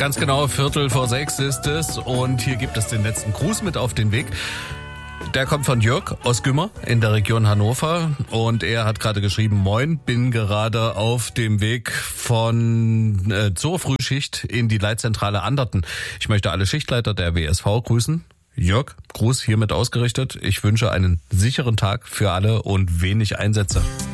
Ganz genau, 5:45 ist es und hier gibt es den letzten Gruß mit auf den Weg. Der kommt von Jörg aus Gümmer in der Region Hannover und er hat gerade geschrieben, moin, bin gerade auf dem Weg zur Frühschicht in die Leitzentrale Anderten. Ich möchte alle Schichtleiter der WSV grüßen. Jörg, Gruß hiermit ausgerichtet. Ich wünsche einen sicheren Tag für alle und wenig Einsätze.